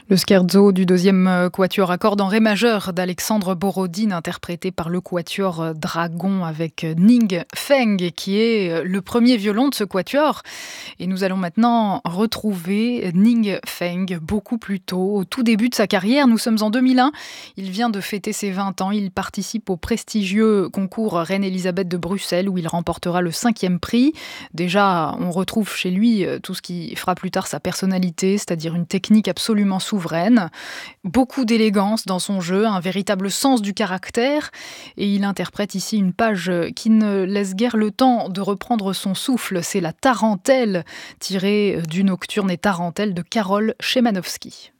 Le scherzo du deuxième quatuor à cordes en ré majeur d'Alexandre Borodine, interprété par le quatuor Dragon avec Ning Feng, qui est le premier violon de ce quatuor. Et nous allons maintenant retrouver Ning Feng beaucoup plus tôt, au tout début de sa carrière. Nous sommes en 2001. Il vient de fêter ses 20 ans. Il participe au prestigieux concours Reine-Élisabeth de Bruxelles, où il remportera le 5e prix. Déjà, on retrouve chez lui tout ce qui fera plus tard sa personnalité, c'est-à-dire une technique absolument souveraine, beaucoup d'élégance dans son jeu, un véritable sens du caractère, et il interprète ici une page qui ne laisse guère le temps de reprendre son souffle. C'est la Tarentelle, tirée du Nocturne et Tarentelle de Karol Szymanowski.